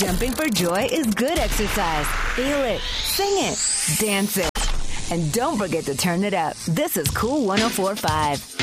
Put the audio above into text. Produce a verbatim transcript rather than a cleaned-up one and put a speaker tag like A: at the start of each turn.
A: Jumping for joy is good exercise. Feel it, sing it, dance it. And don't forget to turn it up. This is Cool one oh four point five.